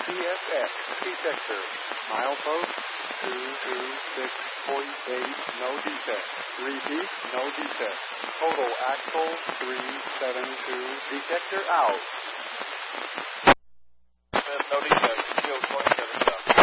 CSX detector. Milepost 226.8, no defect. Repeat, no defect. Total axle 372. Detector out. No defect. Field 27.